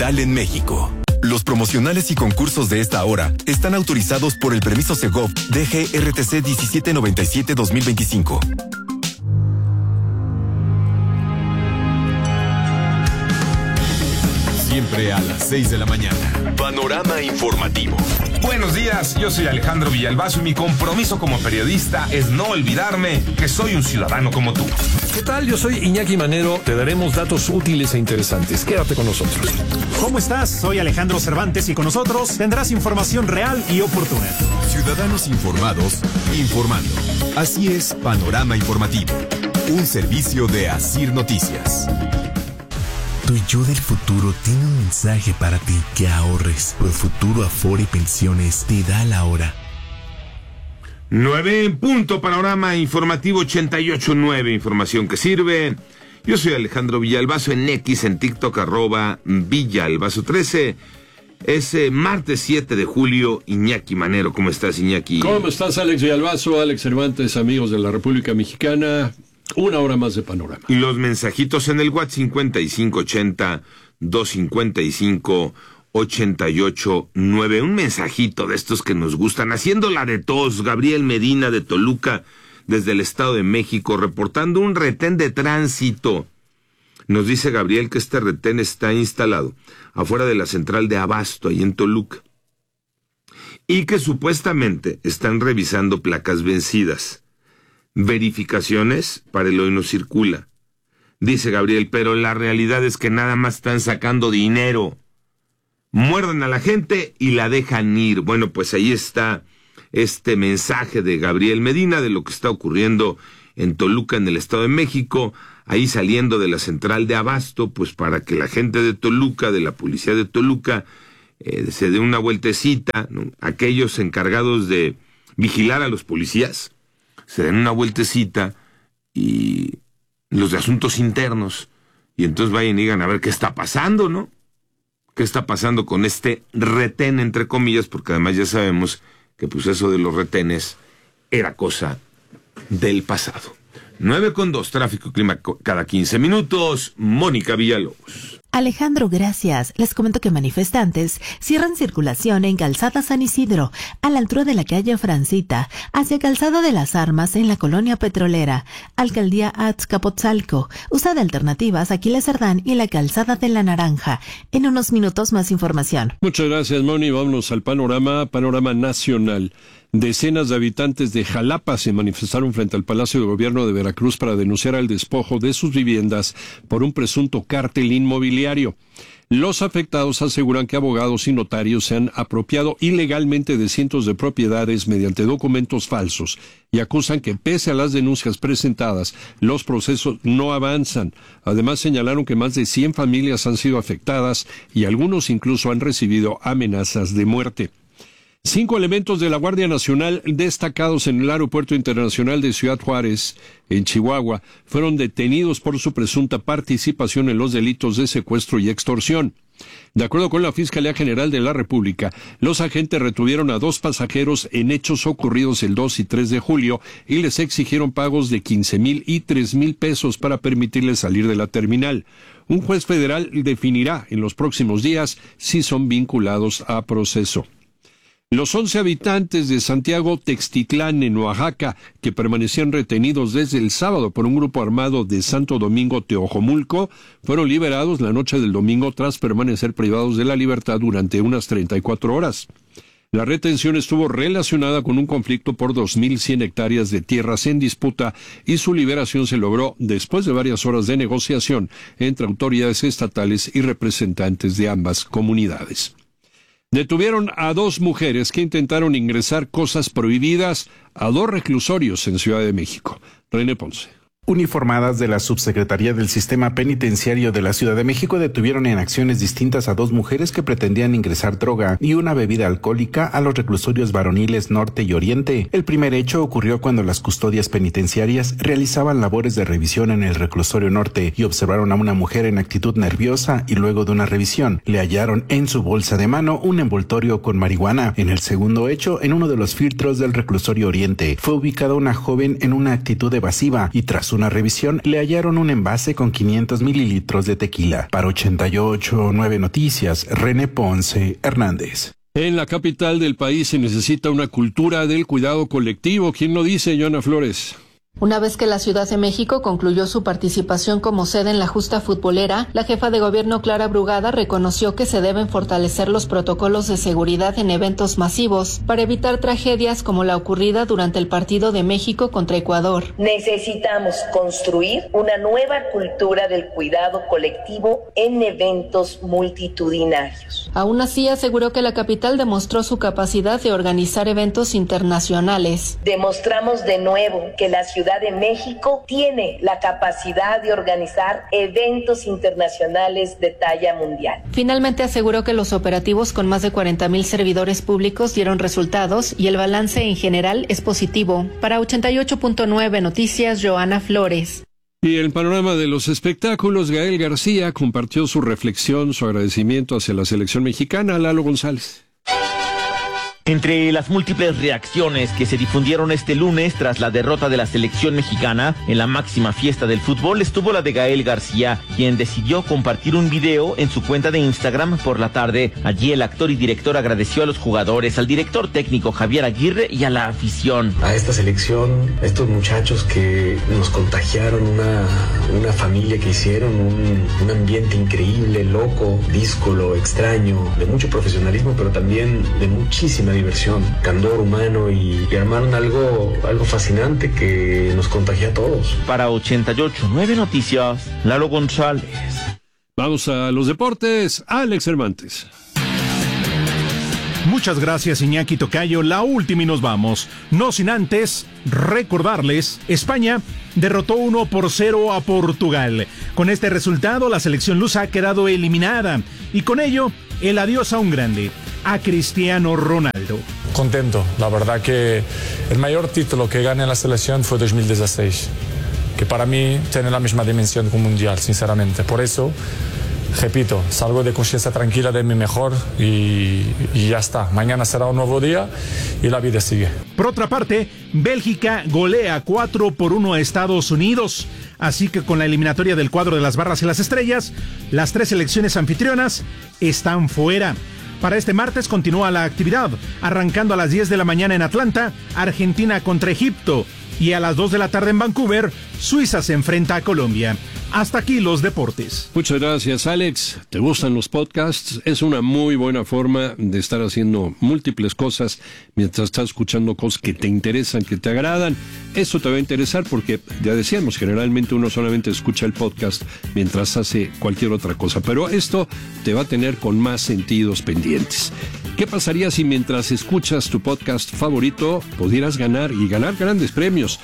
digital en México. Los promocionales y concursos de esta hora están autorizados por el permiso Segov DGRTC 1797-2025. Siempre a las 6 de la mañana. Panorama informativo. Buenos días, yo soy Alejandro Villalbazo y mi compromiso como periodista es no olvidarme que soy un ciudadano como tú. ¿Qué tal? Yo soy Iñaki Manero. Te daremos datos útiles e interesantes. Quédate con nosotros. ¿Cómo estás? Soy Alejandro Cervantes y con nosotros tendrás información real y oportuna. Ciudadanos informados, informando. Así es, Panorama Informativo. Un servicio de Asir Noticias. Tu yo del futuro tiene un mensaje para ti: que ahorres. Profuturo Afore Pensiones te da la hora. 9 en punto, Panorama Informativo 88.9, información que sirve. Yo soy Alejandro Villalbazo en X, en TikTok, @Villalbazo13. Es martes 7 de julio. Iñaki Manero, ¿cómo estás, Iñaki? ¿Cómo estás, Alex Villalbazo? Alex Cervantes, amigos de la República Mexicana. Una hora más de Panorama. Y los mensajitos en el WhatsApp 5580-255-88.9. Un mensajito de estos que nos gustan. Haciendo la de todos, Gabriel Medina de Toluca, desde el Estado de México, reportando un retén de tránsito. Nos dice Gabriel que este retén está instalado afuera de la central de Abasto, ahí en Toluca. Y que supuestamente están revisando placas vencidas. Verificaciones para el hoy no circula. Dice Gabriel, pero la realidad es que nada más están sacando dinero. Muerden a la gente y la dejan ir. Bueno, pues ahí está este mensaje de Gabriel Medina de lo que está ocurriendo en Toluca, en el Estado de México, ahí saliendo de la central de Abasto, pues para que la gente de Toluca, de la policía de Toluca, se dé una vueltecita, ¿no? Aquellos encargados de vigilar a los policías, se den una vueltecita, y los de asuntos internos, y entonces vayan y digan a ver qué está pasando, ¿no? ¿Qué está pasando con este retén, entre comillas? Porque además ya sabemos que pues eso de los retenes era cosa del pasado. 9:02, tráfico y clima cada 15 minutos. Mónica Villalobos. Alejandro, gracias. Les comento que manifestantes cierran circulación en Calzada San Isidro, a la altura de la calle Francita, hacia Calzada de las Armas en la colonia petrolera, Alcaldía Azcapotzalco. Usa de alternativas Aquiles Cerdán y la Calzada de la Naranja. En unos minutos más información. Muchas gracias, Moni. Vámonos al panorama nacional. Decenas de habitantes de Jalapa se manifestaron frente al Palacio de Gobierno de Veracruz para denunciar el despojo de sus viviendas por un presunto cártel inmobiliario. Los afectados aseguran que abogados y notarios se han apropiado ilegalmente de cientos de propiedades mediante documentos falsos y acusan que pese a las denuncias presentadas, los procesos no avanzan. Además, señalaron que más de 100 familias han sido afectadas y algunos incluso han recibido amenazas de muerte. 5 elementos de la Guardia Nacional destacados en el Aeropuerto Internacional de Ciudad Juárez, en Chihuahua, fueron detenidos por su presunta participación en los delitos de secuestro y extorsión. De acuerdo con la Fiscalía General de la República, los agentes retuvieron a 2 pasajeros en hechos ocurridos el 2 y 3 de julio y les exigieron pagos de 15,000 y 3,000 pesos para permitirles salir de la terminal. Un juez federal definirá en los próximos días si son vinculados a proceso. Los 11 habitantes de Santiago Textitlán, en Oaxaca, que permanecían retenidos desde el sábado por un grupo armado de Santo Domingo Teojomulco, fueron liberados la noche del domingo tras permanecer privados de la libertad durante unas 34 horas. La retención estuvo relacionada con un conflicto por 2,100 hectáreas de tierras en disputa y su liberación se logró después de varias horas de negociación entre autoridades estatales y representantes de ambas comunidades. Detuvieron a 2 mujeres que intentaron ingresar cosas prohibidas a 2 reclusorios en Ciudad de México. René Ponce. Uniformadas de la Subsecretaría del Sistema Penitenciario de la Ciudad de México detuvieron en acciones distintas a 2 mujeres que pretendían ingresar droga y una bebida alcohólica a los reclusorios varoniles Norte y Oriente. El primer hecho ocurrió cuando las custodias penitenciarias realizaban labores de revisión en el reclusorio Norte y observaron a una mujer en actitud nerviosa y luego de una revisión le hallaron en su bolsa de mano un envoltorio con marihuana. En el segundo hecho, en uno de los filtros del reclusorio Oriente, fue ubicada una joven en una actitud evasiva y tras una revisión, le hallaron un envase con 500 mililitros de tequila. Para 88.9 Noticias, René Ponce Hernández. En la capital del país se necesita una cultura del cuidado colectivo. ¿Quién lo dice, Joana Flores? Una vez que la Ciudad de México concluyó su participación como sede en la justa futbolera, la jefa de gobierno Clara Brugada reconoció que se deben fortalecer los protocolos de seguridad en eventos masivos para evitar tragedias como la ocurrida durante el partido de México contra Ecuador. Necesitamos construir una nueva cultura del cuidado colectivo en eventos multitudinarios. Aún así, aseguró que la capital demostró su capacidad de organizar eventos internacionales. Demostramos de nuevo que la Ciudad de México tiene la capacidad de organizar eventos internacionales de talla mundial. Finalmente aseguró que los operativos con más de 40,000 servidores públicos dieron resultados y el balance en general es positivo. Para 88.9 Noticias, Joana Flores. Y el panorama de los espectáculos, Gael García compartió su reflexión, su agradecimiento hacia la selección mexicana. Lalo González. Entre las múltiples reacciones que se difundieron este lunes tras la derrota de la selección mexicana en la máxima fiesta del fútbol estuvo la de Gael García, quien decidió compartir un video en su cuenta de Instagram por la tarde. Allí el actor y director agradeció a los jugadores, al director técnico Javier Aguirre y a la afición. A esta selección, a estos muchachos que nos contagiaron una familia que hicieron, un ambiente increíble, loco, díscolo, extraño, de mucho profesionalismo, pero también de muchísima diversión, candor humano y armaron algo fascinante que nos contagia a todos. Para 88.9 Noticias, Lalo González. Vamos a los deportes, Alex Cervantes. Muchas gracias, Iñaki Tocayo. La última y nos vamos. No sin antes recordarles, España derrotó 1-0 a Portugal. Con este resultado, la selección lusa ha quedado eliminada y con ello, el adiós a un grande, a Cristiano Ronaldo. Contento, la verdad que el mayor título que gané en la selección fue 2016, que para mí tiene la misma dimensión que un mundial, sinceramente. Por eso, repito, salgo de conciencia tranquila de mi mejor y ya está. Mañana será un nuevo día y la vida sigue. Por otra parte, Bélgica golea 4-1 a Estados Unidos. Así que con la eliminatoria del cuadro de las barras y las estrellas, las tres selecciones anfitrionas están fuera. Para este martes continúa la actividad, arrancando a las 10 de la mañana en Atlanta, Argentina contra Egipto, y a las 2 de la tarde en Vancouver, Suiza se enfrenta a Colombia. Hasta aquí los deportes. Muchas gracias, Alex. ¿Te gustan los podcasts? Es una muy buena forma de estar haciendo múltiples cosas mientras estás escuchando cosas que te interesan, que te agradan. Eso te va a interesar porque, ya decíamos, generalmente uno solamente escucha el podcast mientras hace cualquier otra cosa, pero esto te va a tener con más sentidos pendientes. ¿Qué pasaría si mientras escuchas tu podcast favorito pudieras ganar y ganar grandes premios?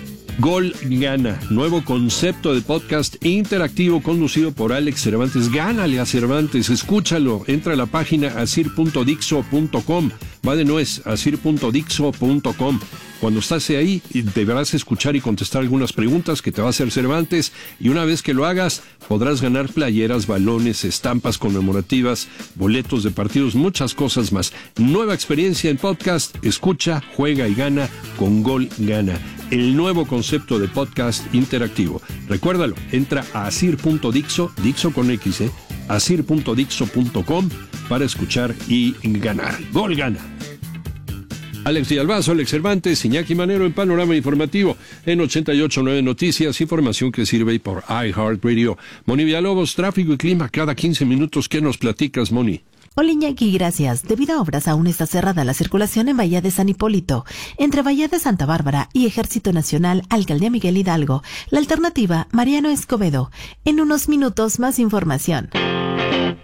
Gol Gana, nuevo concepto de podcast interactivo conducido por Alex Cervantes. Gánale a Cervantes, escúchalo, entra a la página asir.dixo.com, va de nuez, asir.dixo.com. Cuando estás ahí, deberás escuchar y contestar algunas preguntas que te va a hacer Cervantes, y una vez que lo hagas, podrás ganar playeras, balones, estampas conmemorativas, boletos de partidos, muchas cosas más. Nueva experiencia en podcast, escucha, juega y gana con Gol Gana, el nuevo concepto de podcast interactivo. Recuérdalo, entra a asir.dixo, Dixo con X, asir.dixo.com para escuchar y ganar. Gol Gana. Alex Villalbazo, Alex Cervantes, Iñaki Manero en Panorama Informativo en 88.9 Noticias, información que sirve por iHeartRadio. Moni Villalobos, tráfico y clima cada 15 minutos. ¿Qué nos platicas, Moni? Hola, Iñaki, gracias. Debido a obras aún está cerrada la circulación en Bahía de San Hipólito, entre Bahía de Santa Bárbara y Ejército Nacional, Alcaldía Miguel Hidalgo. La alternativa, Mariano Escobedo. En unos minutos más información.